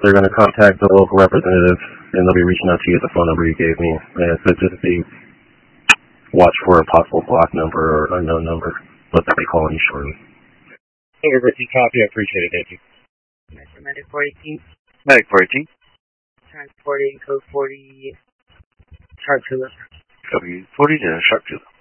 they're going to contact the local representative, and they'll be reaching out to you at the phone number you gave me. And so just be watch for a possible block number or unknown number, but they'll be calling you shortly. Overwritten copy. I appreciate it. Thank you. Medic 418. Medic 418. Transporting code 40, Sharpshooter. Copy 40 to Sharpshooter.